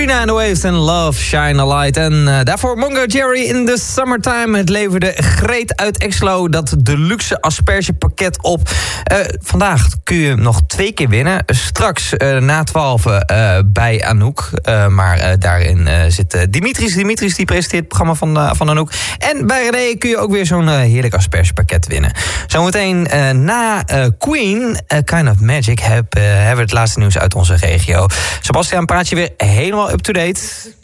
Tina and the Waves en Love Shine a Light. En daarvoor Mongo Jerry in the Summertime. Het leverde Greet uit Exlo dat deluxe aspergepakket op. Vandaag kun je nog 2 keer winnen. Straks na 12 bij Anouk. Maar daarin zit Dimitris. Dimitris die presenteert het programma van Anouk. En bij René kun je ook weer zo'n heerlijk aspergepakket winnen. Zometeen na Queen, Kind of Magic, hebben we het laatste nieuws uit onze regio. Sebastian, praat je weer helemaal up-to-date?